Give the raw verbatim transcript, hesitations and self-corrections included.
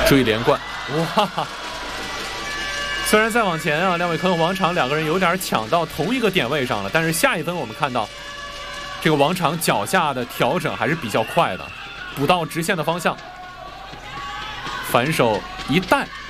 追连贯，哇！虽然再往前啊，廖伟科和王昶两个人有点抢到同一个点位上了，但是下一分我们看到这个王昶脚下的调整还是比较快的，补到直线的方向，反手一带。